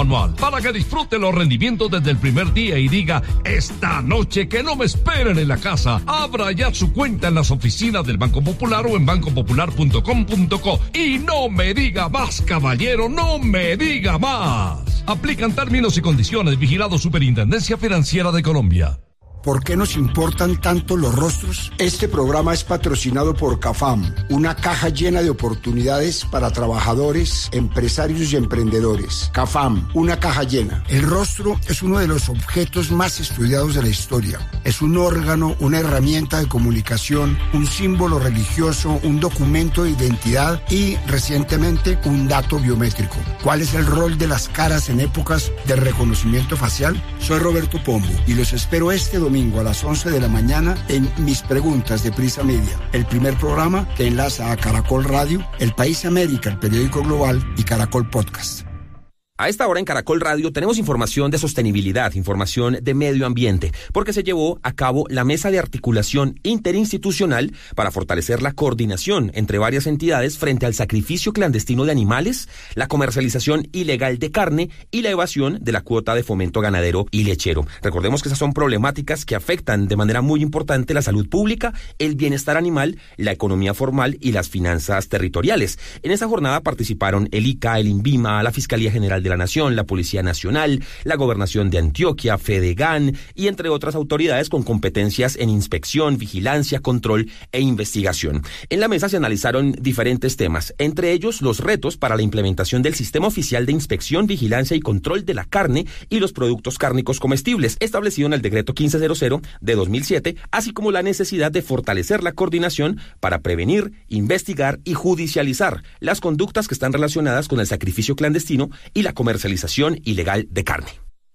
anual para que disfrute los rendimientos desde el primer día y diga: esta noche que no me esperen en la casa. Abra ya su cuenta en las oficinas del Banco Popular o en bancopopular.com.co. Y no me diga más, caballero, no me diga más. Aplican términos y condiciones. Vigilado Superintendencia Financiera de Colombia. ¿Por qué nos importan tanto los rostros? Este programa es patrocinado por CAFAM, una caja llena de oportunidades para trabajadores, empresarios y emprendedores. CAFAM, una caja llena. El rostro es uno de los objetos más estudiados de la historia. Es un órgano, una herramienta de comunicación, un símbolo religioso, un documento de identidad y, recientemente, un dato biométrico. ¿Cuál es el rol de las caras en épocas de reconocimiento facial? Soy Roberto Pombo y los espero este domingo a las 11 de la mañana en Mis Preguntas de Prisa Media, el primer programa que enlaza a Caracol Radio, El País América, el periódico global y Caracol Podcast. A esta hora en Caracol Radio tenemos información de sostenibilidad, información de medio ambiente, porque se llevó a cabo la mesa de articulación interinstitucional para fortalecer la coordinación entre varias entidades frente al sacrificio clandestino de animales, la comercialización ilegal de carne y la evasión de la cuota de fomento ganadero y lechero. Recordemos que esas son problemáticas que afectan de manera muy importante la salud pública, el bienestar animal, la economía formal y las finanzas territoriales. En esta jornada participaron el ICA, el INVIMA, la Fiscalía General de la Nación, la Policía Nacional, la Gobernación de Antioquia, Fedegan y entre otras autoridades con competencias en inspección, vigilancia, control e investigación. En la mesa se analizaron diferentes temas, entre ellos los retos para la implementación del Sistema Oficial de Inspección, Vigilancia y Control de la Carne y los Productos Cárnicos Comestibles, establecido en el Decreto 1500 de 2007, así como la necesidad de fortalecer la coordinación para prevenir, investigar y judicializar las conductas que están relacionadas con el sacrificio clandestino y la comercialización ilegal de carne.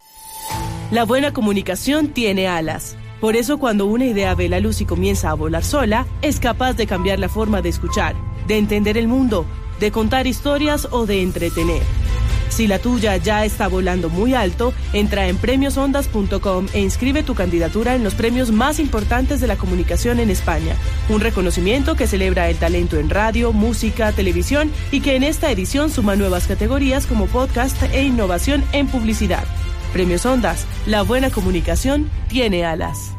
La buena comunicación tiene alas. Por eso, cuando una idea ve la luz y comienza a volar sola, es capaz de cambiar la forma de escuchar, de entender el mundo, de contar historias o de entretener. Si la tuya ya está volando muy alto, entra en premiosondas.com e inscribe tu candidatura en los premios más importantes de la comunicación en España. Un reconocimiento que celebra el talento en radio, música, televisión y que en esta edición suma nuevas categorías como podcast e innovación en publicidad. Premios Ondas, la buena comunicación tiene alas.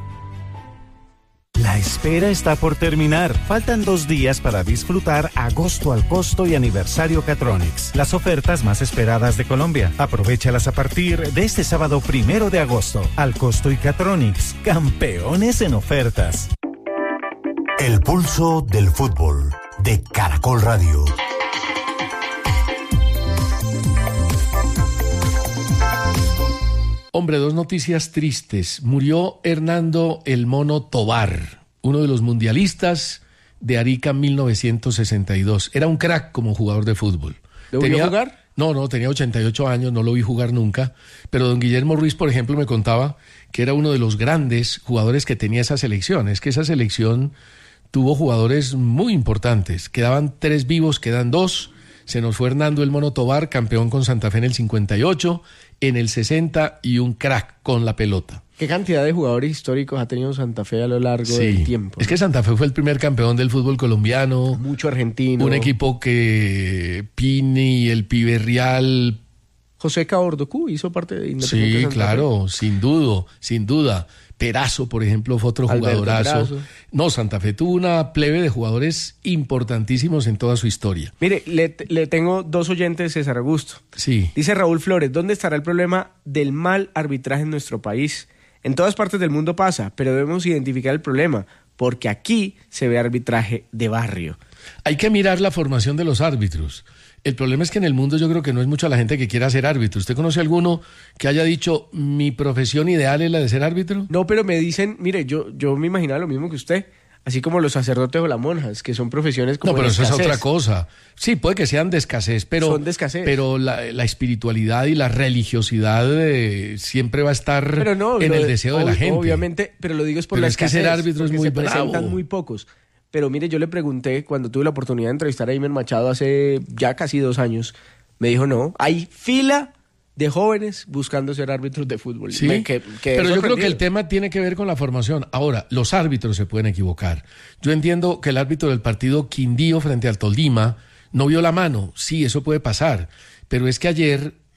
La espera está por terminar. Faltan 2 días para disfrutar Agosto al Costo y Aniversario Catronics, las ofertas más esperadas de Colombia. Aprovéchalas a partir de este sábado 1 de agosto. Al Costo y Catronics, campeones en ofertas. El pulso del fútbol de Caracol Radio. Hombre, 2 noticias tristes. Murió Hernando El Mono Tovar, uno de los mundialistas de Arica 1962. Era un crack como jugador de fútbol. ¿Lo vio jugar? No, tenía 88 años, no lo vi jugar nunca. Pero don Guillermo Ruiz, por ejemplo, me contaba que era uno de los grandes jugadores que tenía esa selección. Es que esa selección tuvo jugadores muy importantes. Quedaban 3 vivos, quedan 2. Se nos fue Hernando El Mono Tovar, campeón con Santa Fe en el 58, en el 60 y un crack con la pelota. ¿Qué cantidad de jugadores históricos ha tenido Santa Fe a lo largo del tiempo? Es que Santa Fe fue el primer campeón del fútbol colombiano. Mucho argentino. Un equipo que Pini, el Pibe Real. José Cabordocú hizo parte de Independiente Santa Fe. Claro, sin duda. Perazo, por ejemplo, fue otro jugadorazo. No, Santa Fe tuvo una plebe de jugadores importantísimos en toda su historia. Mire, le tengo 2 oyentes, César Augusto. Sí. Dice Raúl Flores, ¿dónde estará el problema del mal arbitraje en nuestro país? En todas partes del mundo pasa, pero debemos identificar el problema, porque aquí se ve arbitraje de barrio. Hay que mirar la formación de los árbitros. El problema es que en el mundo yo creo que no es mucha la gente que quiera ser árbitro. ¿Usted conoce alguno que haya dicho, mi profesión ideal es la de ser árbitro? No, pero me dicen, mire, yo me imaginaba lo mismo que usted, así como los sacerdotes o las monjas, que son profesiones como no, pero de eso escasez. Es otra cosa. Sí, puede que sean de escasez, pero, son de escasez. Pero la espiritualidad y la religiosidad siempre va a estar en el deseo de la gente. Obviamente, pero lo digo es por la escasez. Es que ser árbitro es muy bravo. Se presentan muy pocos. Pero mire, yo le pregunté, cuando tuve la oportunidad de entrevistar a Imer Machado hace ya casi 2 años, me dijo, no, hay fila de jóvenes buscando ser árbitros de fútbol. Sí, pero yo creo que el tema tiene que ver con la formación. Ahora, los árbitros se pueden equivocar. Yo entiendo que el árbitro del partido Quindío frente al Tolima no vio la mano. Sí, eso puede pasar. Pero es que ayer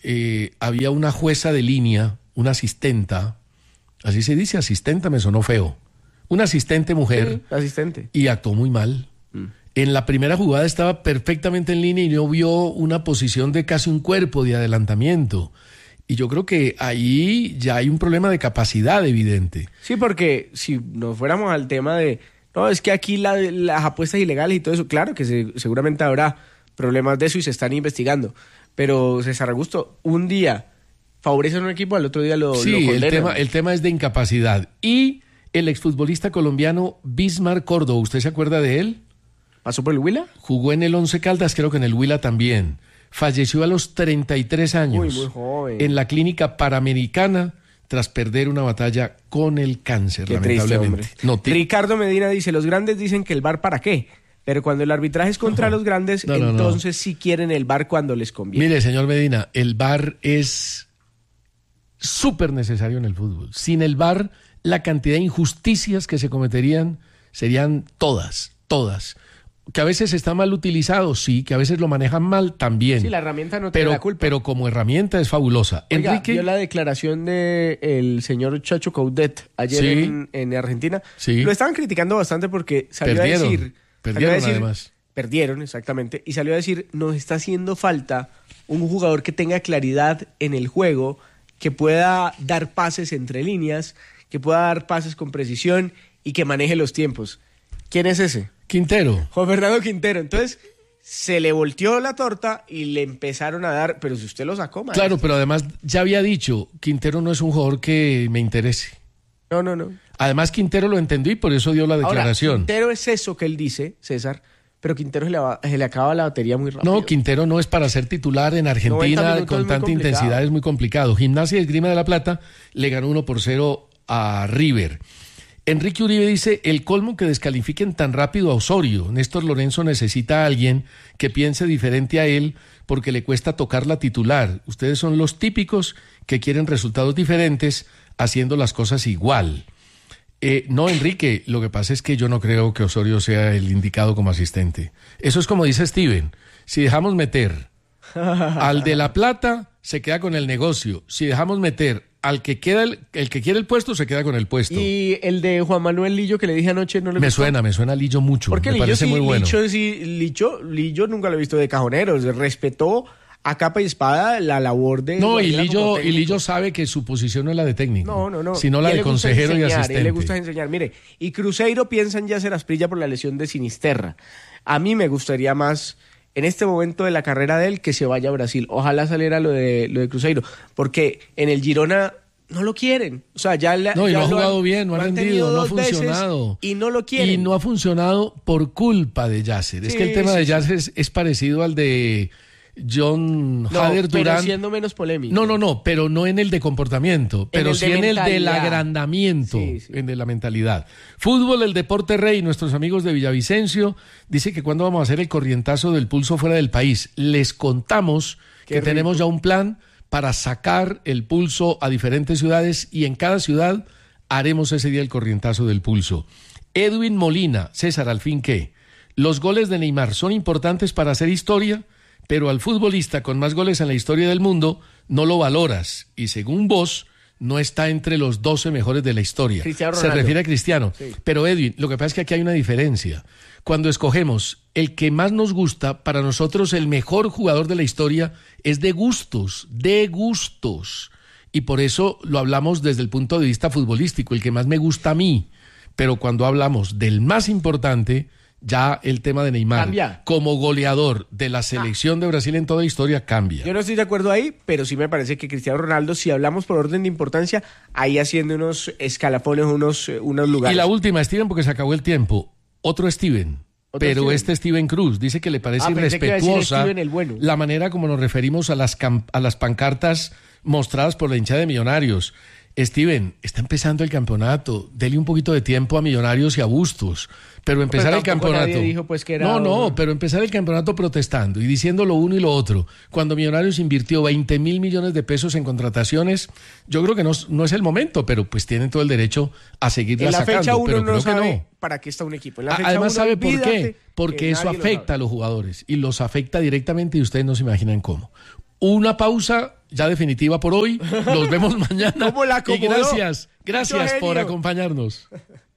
había una jueza de línea, una asistenta, así se dice, asistenta, me sonó feo, una asistente mujer, Sí, asistente. y actuó muy mal. En la primera jugada estaba perfectamente en línea y no vio una posición de casi un cuerpo de adelantamiento. Y yo creo que ahí ya hay un problema de capacidad evidente. Sí, porque si nos fuéramos al tema de, no, es que aquí las apuestas ilegales y todo eso, claro que seguramente habrá problemas de eso y se están investigando. Pero César Augusto, un día favorecen a un equipo, al otro día lo condenan. el tema es de incapacidad. Y el exfutbolista colombiano Bismar Córdoba, ¿usted se acuerda de él? ¿Pasó por el Huila? Jugó en el Once Caldas, creo que en el Huila también. Falleció a los 33 años. Muy joven. En la clínica Panamericana tras perder una batalla con el cáncer, Qué triste, lamentablemente. hombre. Ricardo Medina dice, los grandes dicen que el VAR para qué, pero cuando el arbitraje es contra los grandes, entonces sí quieren el VAR cuando les conviene. Mire, señor Medina, el VAR es súper necesario en el fútbol. Sin el VAR, la cantidad de injusticias que se cometerían serían todas. Que a veces está mal utilizado, sí, que a veces lo manejan mal, también. Sí, la herramienta no tiene la culpa. Pero como herramienta es fabulosa. Oiga, Enrique, ¿vio la declaración del señor Chacho Coudet ayer Sí. en Argentina? Sí. Lo estaban criticando bastante porque salió a decir... Además. Perdieron, exactamente. Y salió a decir, nos está haciendo falta un jugador que tenga claridad en el juego, que pueda dar pases entre líneas, que pueda dar pases con precisión y que maneje los tiempos. ¿Quién es ese? Quintero. Juan Fernando Quintero. Entonces, se le volteó la torta y le empezaron a dar, pero si usted lo sacó, maestro. Claro, pero además ya había dicho, Quintero no es un jugador que me interese. No. Además, Quintero lo entendió y por eso dio la declaración. Ahora, Quintero es eso que él dice, César, pero Quintero se le acaba la batería muy rápido. No, Quintero no es para ser titular en Argentina con tanta intensidad, es muy complicado. Gimnasia y Esgrima de la Plata le ganó 1-0 a River. Enrique Uribe dice, el colmo que descalifiquen tan rápido a Osorio. Néstor Lorenzo necesita a alguien que piense diferente a él porque le cuesta tocar la titular. Ustedes son los típicos que quieren resultados diferentes haciendo las cosas igual. No, Enrique, lo que pasa es que yo no creo que Osorio sea el indicado como asistente. Eso es como dice Steven, si dejamos meter al de La Plata, se queda con el negocio. Si dejamos meter al que queda el que quiere el puesto, se queda con el puesto. Y el de Juan Manuel Lillo que le dije anoche no le gustó. Me suena Lillo mucho. Porque me Lillo parece sí, muy bueno. Lillo nunca lo he visto de cajonero, respetó a capa y espada la labor de... No, y Lillo sabe que su posición no es la de técnico. No. Sino la de consejero y asistente. A él le gusta enseñar. Mire, y Cruzeiro piensa en Yasser Asprilla por la lesión de Sinisterra. A mí me gustaría más, en este momento de la carrera de él, que se vaya a Brasil. Ojalá saliera lo de Cruzeiro, porque en el Girona no lo quieren. O sea, no ha jugado bien, no ha rendido, no ha funcionado. Y no lo quieren. Y no ha funcionado por culpa de Yasser. Es que el tema de Yasser es parecido al de John Hader Durán. Pero siendo menos polémico. No, pero no en el de comportamiento, pero sí en el del agrandamiento, en de la mentalidad. Fútbol, el deporte rey, nuestros amigos de Villavicencio, dice que cuando vamos a hacer el corrientazo del pulso fuera del país. Les contamos que tenemos ya un plan para sacar el pulso a diferentes ciudades y en cada ciudad haremos ese día el corrientazo del pulso. Edwin Molina, César, al fin, ¿qué? Los goles de Neymar son importantes para hacer historia, pero al futbolista con más goles en la historia del mundo no lo valoras y según vos no está entre los 12 mejores de la historia. Se refiere a Cristiano. Sí. Pero Edwin, lo que pasa es que aquí hay una diferencia. Cuando escogemos el que más nos gusta, para nosotros el mejor jugador de la historia es de gustos. Y por eso lo hablamos desde el punto de vista futbolístico, el que más me gusta a mí. Pero cuando hablamos del más importante, ya el tema de Neymar cambia. Como goleador de la selección de Brasil en toda historia cambia. Yo no estoy de acuerdo ahí, pero sí me parece que Cristiano Ronaldo, si hablamos por orden de importancia, ahí haciendo unos escalafones, unos lugares. Y la última, Steven, porque se acabó el tiempo. Otro Steven. Pero Steven Cruz dice que le parece irrespetuosa la manera como nos referimos a las pancartas mostradas por la hinchada de Millonarios. Steven, está empezando el campeonato, dele un poquito de tiempo a Millonarios y a Bustos, pero empezar el campeonato... Dijo, pues, que era pero empezar el campeonato protestando y diciendo lo uno y lo otro, cuando Millonarios invirtió 20.000 millones de pesos en contrataciones, yo creo que no es el momento, pero pues tienen todo el derecho a seguirla sacando. En la fecha uno pero no sabe para qué está un equipo. En la fecha además, uno, ¿sabe por qué? Porque eso afecta a los jugadores y los afecta directamente y ustedes no se imaginan cómo. Una pausa ya definitiva por hoy. Nos vemos mañana. ¿Cómo la acomodó? Y gracias por acompañarnos.